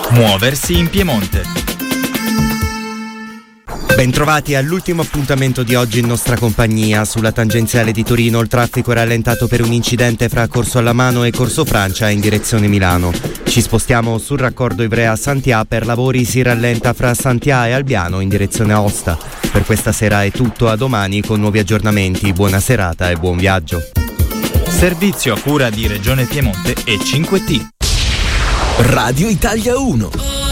Muoversi in Piemonte. Bentrovati all'ultimo appuntamento di oggi in nostra compagnia. Sulla tangenziale di Torino il traffico è rallentato per un incidente fra Corso Allamano e Corso Francia in direzione Milano. Ci spostiamo sul raccordo Ivrea-Santhià, per lavori si rallenta fra Santhià e Albiano in direzione Aosta. Per questa sera è tutto, a domani con nuovi aggiornamenti. Buona serata e buon viaggio. Servizio a cura di Regione Piemonte e 5T. Radio Italia 1.